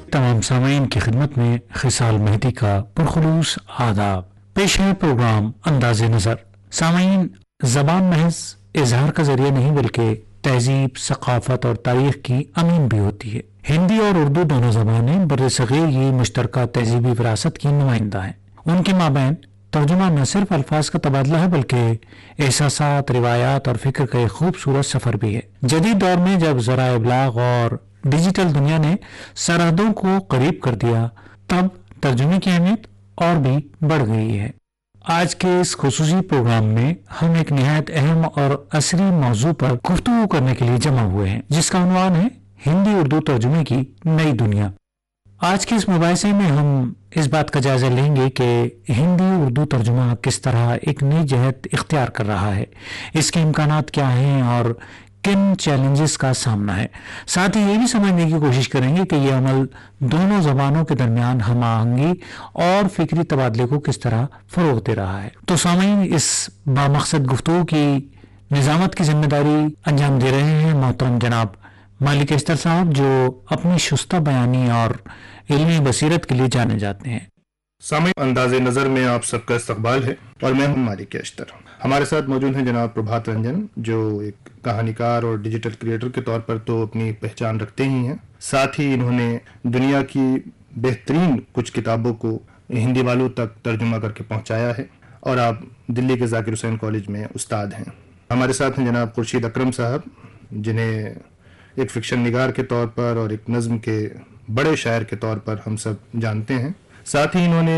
तमाम सामीन की खिदमत में खिसाल मेहदी का पुरखुलूस आदाब। पेश है प्रोग्राम अंदाज़े नज़र। सामीन, ज़बान महज इजहार का जरिया नहीं बल्कि तहजीब, सकाफत और तारीख की अमीन भी होती है। हिंदी और उर्दू दोनों ज़बानें बर्र-ए-सग़ीर की मुश्तरका तहजीबी विरासत की नुमाइंदा हैं। उनके माबैन तर्जुमा न सिर्फ अल्फाज का तबादला है बल्कि एहसासात, रिवायात और फिक्र का एक खूबसूरत सफ़र भी है। जदीद दौर में जब ज़राए इब्लाग और डिजिटल दुनिया ने सरहदों को करीब कर दिया, तब तर्जुमे की अहमियत और भी बढ़ गई है। आज के इस खुसूसी प्रोग्राम में हम एक निहायत अहम और असरी मौजू पर गुफ्तगू करने के लिए जमा हुए हैं, जिसका उन्वान है हिंदी उर्दू तर्जुमे की नई दुनिया। आज के इस मुबाहिसे में हम इस बात का जायजा लेंगे कि हिंदी उर्दू तर्जुमा किस तरह एक नई जहत इख्तियार कर रहा है, इसके इम्कानात क्या हैं और किन चैलेंजेस का सामना है। साथ ही ये भी समझने की कोशिश करेंगे कि यह अमल दोनों जबानों के दरमियान हम आहंगी और फिक्री तबादले को किस तरह फरोग दे रहा है। तो सामीन, इस बामकसद गुफ्तगू की निजामत की जिम्मेदारी अंजाम दे रहे हैं मोहतरम जनाब मालिक अस्तर साहब, जो अपनी शुस्ता बयानी और इल्मी बसीरत के लिए जाने जाते हैं। सामईन, अंदाज़े नज़र में आप सबका इस्तकबाल है और मैं हूं मालिक अस्तर। हमारे साथ मौजूद हैं जनाब प्रभात रंजन, जो एक कहानीकार और डिजिटल क्रिएटर के तौर पर तो अपनी पहचान रखते ही हैं, साथ ही इन्होंने दुनिया की बेहतरीन कुछ किताबों को हिंदी वालों तक तर्जुमा करके पहुंचाया है और आप दिल्ली के जाकिर हुसैन कॉलेज में उस्ताद हैं। हमारे साथ हैं जनाब खुर्शीद अकरम साहब, जिन्हें एक फिक्शन निगार के तौर पर और एक नज़्म के बड़े शायर के तौर पर हम सब जानते हैं। साथ ही इन्होंने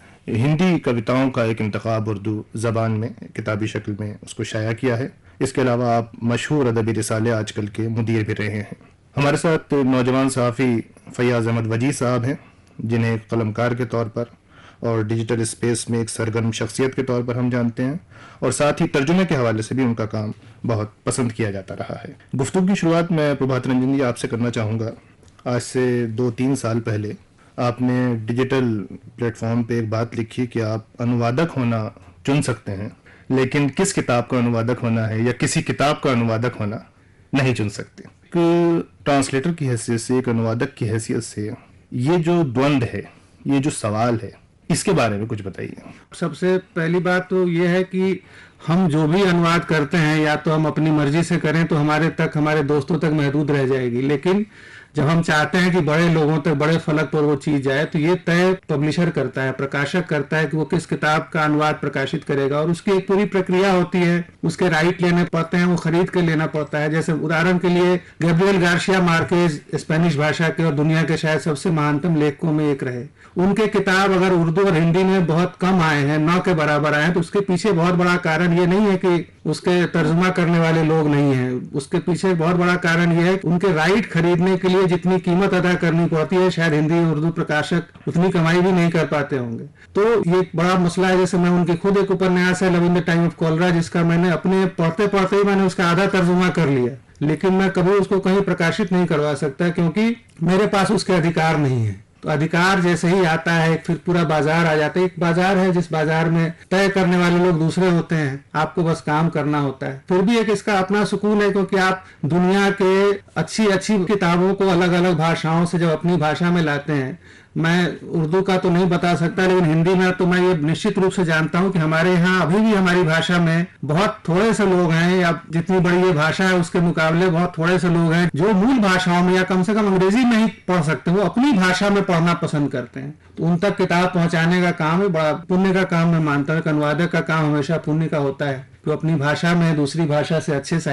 हिंदी कविताओं का एक इंतखाब उर्दू ज़बान में किताबी शक्ल में उसको शाया किया है। इसके अलावा आप मशहूर अदबी रिसाले आजकल के मुदीर भी रहे हैं। हमारे साथ नौजवान सहाफ़ी फ़याज़ अहमद वजी साहब हैं, जिन्हें एक कलमकार के तौर पर और डिजिटल स्पेस में एक सरगर्म शख्सियत के तौर पर हम जानते हैं, और साथ ही तर्जुमे के हवाले से भी उनका काम बहुत पसंद किया जाता रहा है। गुफ्तगू की शुरुआत मैं प्रभात रंजन जी आपसे करना चाहूँगा। आज से 2-3 साल पहले आपने डिजिटल प्लेटफॉर्म पे एक बात लिखी कि आप अनुवादक होना चुन सकते हैं, लेकिन किस किताब का अनुवादक होना है या किसी किताब का अनुवादक होना नहीं चुन सकते। एक ट्रांसलेटर की हैसियत से, एक अनुवादक की हैसियत से, ये जो द्वंद्व है, ये जो सवाल है, इसके बारे में कुछ बताइए। सबसे पहली बात तो ये है कि हम जो भी अनुवाद करते हैं या तो हम अपनी मर्जी से करें तो हमारे दोस्तों तक महदूद रह जाएगी, लेकिन जब हम चाहते हैं कि बड़े लोगों तक, बड़े फलक पर वो चीज जाए, तो ये तय पब्लिशर करता है, प्रकाशक करता है कि वो किस किताब का अनुवाद प्रकाशित करेगा, और उसकी एक पूरी प्रक्रिया होती है। उसके राइट लेने पड़ते हैं, वो खरीद के लेना पड़ता है। जैसे उदाहरण के लिए गैब्रियल गार्सिया मार्केज स्पेनिश भाषा के और दुनिया के शायद सबसे महानतम लेखकों में एक रहे। उनके किताब अगर उर्दू और हिंदी में बहुत कम आए हैं, 9 के बराबर आए हैं, तो उसके पीछे बहुत बड़ा कारण ये नहीं है कि उसके तर्जुमा करने वाले लोग नहीं हैं। उसके पीछे बहुत बड़ा कारण यह है कि उनके राइट खरीदने के लिए जितनी कीमत अदा करनी पड़ती है, शायद हिंदी उर्दू प्रकाशक उतनी कमाई भी नहीं कर पाते होंगे। तो ये एक बड़ा मसला है। जैसे मैं उनकी खुद एक उपन्यास है love in the time of cholera, जिसका मैंने अपने पढ़ते पढ़ते ही मैंने उसका आधा तर्जुमा कर लिया, लेकिन मैं कभी उसको कहीं प्रकाशित नहीं करवा सकता क्योंकि मेरे पास उसके अधिकार नहीं है। तो अधिकार जैसे ही आता है फिर पूरा बाजार आ जाता है। एक बाजार है जिस बाजार में तय करने वाले लोग दूसरे होते हैं, आपको बस काम करना होता है। फिर भी एक इसका अपना सुकून है क्योंकि आप दुनिया के अच्छी अच्छी किताबों को अलग अलग भाषाओं से जब अपनी भाषा में लाते हैं, मैं उर्दू का तो नहीं बता सकता, लेकिन हिंदी में तो मैं ये निश्चित रूप से जानता हूँ कि हमारे यहाँ अभी भी हमारी भाषा में बहुत थोड़े से लोग हैं, या जितनी बड़ी ये भाषा है उसके मुकाबले बहुत थोड़े से लोग हैं जो मूल भाषाओं में या कम से कम अंग्रेजी में ही पढ़ सकते हैं, वो अपनी भाषा में पढ़ना पसंद करते हैं। तो उन तक किताब पहुंचाने का काम है, बड़ा पुण्य का काम मैं मानता हूँ। अनुवादक का काम हमेशा पुण्य का होता है, तो अपनी भाषा में दूसरी भाषा से अच्छे